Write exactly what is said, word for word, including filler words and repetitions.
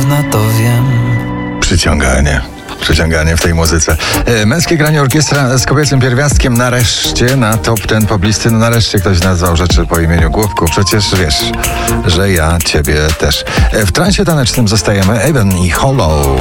dawna to wiem. Przyciąganie. Przyciąganie w tej muzyce. E, męskie granie orkiestra z kobiecym pierwiastkiem nareszcie na top ten poblisty. No nareszcie ktoś nazwał rzeczy po imieniu Główku. Przecież wiesz, że ja ciebie też. E, w transie tanecznym zostajemy. Eben i Hollow.